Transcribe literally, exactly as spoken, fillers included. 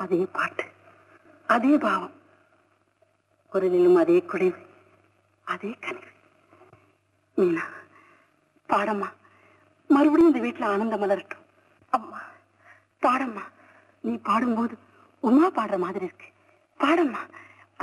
அதே பாட்டு, அதே பாவம், குரலிலும் அதே குறைவு, அதே கனிவு. மீனா பாடம்மா, மறுபடியும் இந்த வீட்டுல ஆனந்தம் மலரட்டும். அம்மா பாடம்மா, நீ பாடும்போது உமா பாடுற மாதிரி இருக்கு. பாடம்மா.